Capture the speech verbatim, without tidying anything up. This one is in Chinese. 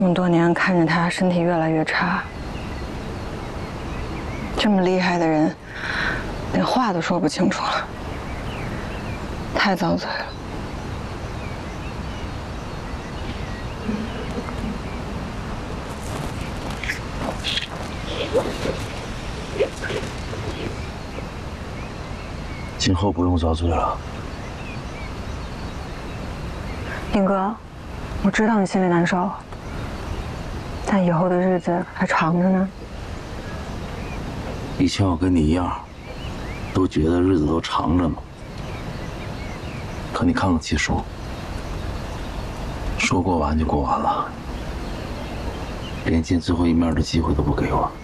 这么多年看着他身体越来越差，这么厉害的人，连话都说不清楚了，太遭罪了。 今后不用遭罪了。 宁哥，我知道你心里难受，但以后的日子还长着呢。 以前我跟你一样，都觉得日子都长着呢。可你看看七叔，说过完就过完了，连见最后一面的机会都不给我。